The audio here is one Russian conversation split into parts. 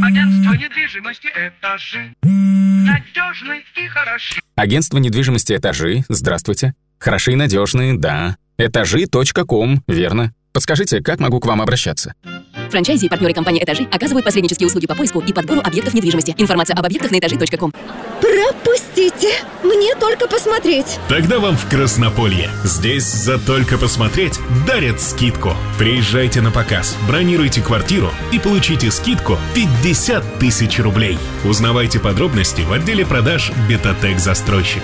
Агентство недвижимости «Этажи». Надежны и хороши. Агентство недвижимости «Этажи». Здравствуйте. Хороши и надежные, да. Этажи.ком, верно. Подскажите, как могу к вам обращаться? Франчайзи и партнеры компании «Этажи» оказывают посреднические услуги по поиску и подбору объектов недвижимости. Информация об объектах на этажи.ком. Пропустите! Мне только посмотреть. Тогда вам в Краснополье. Здесь за только посмотреть дарят скидку. Приезжайте на показ, бронируйте квартиру и получите скидку 50 тысяч рублей. Узнавайте подробности в отделе продаж «Бетатек Застройщик».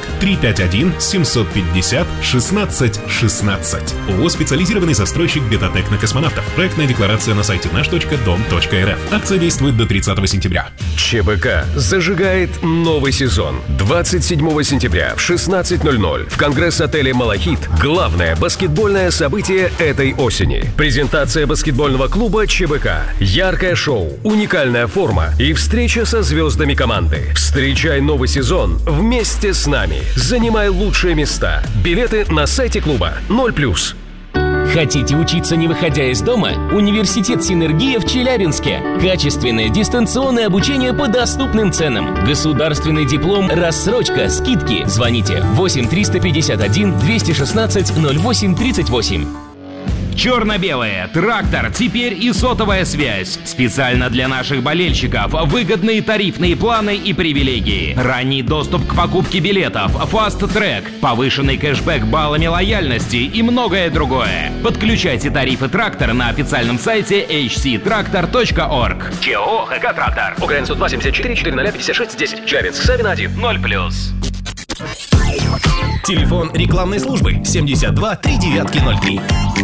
351-750-16-16. ООО «Специализированный застройщик Бетатек на космонавтов». Проектная декларация на сайте наш.дом.рф. Акция действует до 30 сентября. ЧБК зажигает новый сезон. 27 сентября в 16:00 в Конгресс-отеле «Малахит» главное баскетбольное событие этой осени. Презентация баскетбольного клуба ЧБК. Яркое шоу, уникальная форма и встреча со звездами команды. Встречай новый сезон вместе с нами. Занимай лучшие места. Билеты на сайте клуба 0+. Хотите учиться, не выходя из дома? Университет «Синергия» в Челябинске. Качественное дистанционное обучение по доступным ценам. Государственный диплом, рассрочка, скидки. Звоните 8 351 216 08 38. Черно-белое, трактор, теперь и сотовая связь. Специально для наших болельщиков. Выгодные тарифные планы и привилегии. Ранний доступ к покупке билетов, фаст-трек, повышенный кэшбэк баллами лояльности и многое другое. Подключайте тарифы трактор на официальном сайте hctractor.org. ЧО ХК «Трактор». УКН 102 74 400 56 10. Челябинск. Савина 1. 0+. Телефон рекламной службы 72 3903.